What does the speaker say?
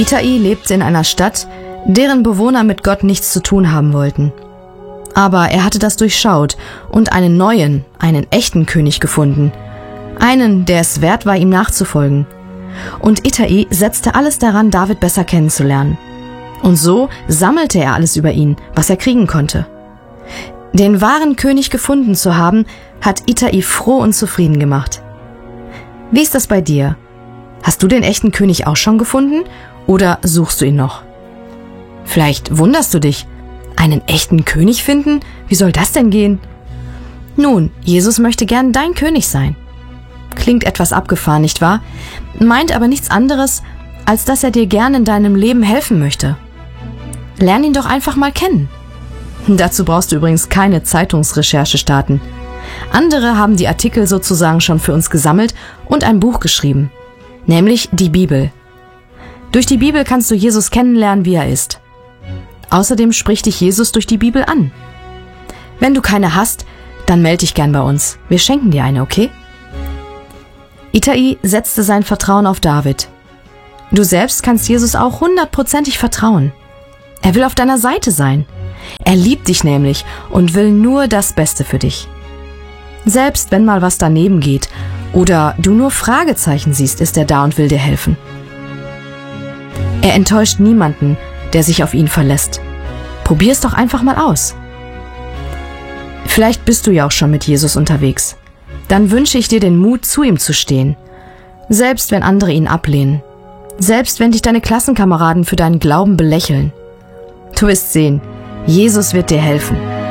Itai lebte in einer Stadt, deren Bewohner mit Gott nichts zu tun haben wollten. Aber er hatte das durchschaut und einen neuen, einen echten König gefunden. Einen, der es wert war, ihm nachzufolgen. Und Itai setzte alles daran, David besser kennenzulernen. Und so sammelte er alles über ihn, was er kriegen konnte. Den wahren König gefunden zu haben, hat Itai froh und zufrieden gemacht. Wie ist das bei dir? Hast du den echten König auch schon gefunden oder suchst du ihn noch? Vielleicht wunderst du dich, einen echten König finden? Wie soll das denn gehen? Nun, Jesus möchte gern dein König sein. Klingt etwas abgefahren, nicht wahr? Meint aber nichts anderes, als dass er dir gern in deinem Leben helfen möchte. Lern ihn doch einfach mal kennen. Dazu brauchst du übrigens keine Zeitungsrecherche starten. Andere haben die Artikel sozusagen schon für uns gesammelt und ein Buch geschrieben, nämlich die Bibel. Durch die Bibel kannst du Jesus kennenlernen, wie er ist. Außerdem spricht dich Jesus durch die Bibel an. Wenn du keine hast, dann melde dich gern bei uns. Wir schenken dir eine, okay? Itai setzte sein Vertrauen auf David. Du selbst kannst Jesus auch 100%ig vertrauen. Er will auf deiner Seite sein. Er liebt dich nämlich und will nur das Beste für dich. Selbst wenn mal was daneben geht oder du nur Fragezeichen siehst, ist er da und will dir helfen. Er enttäuscht niemanden, der sich auf ihn verlässt. Probier's doch einfach mal aus. Vielleicht bist du ja auch schon mit Jesus unterwegs. Dann wünsche ich dir den Mut, zu ihm zu stehen. Selbst wenn andere ihn ablehnen. Selbst wenn dich deine Klassenkameraden für deinen Glauben belächeln. Du wirst sehen, Jesus wird dir helfen.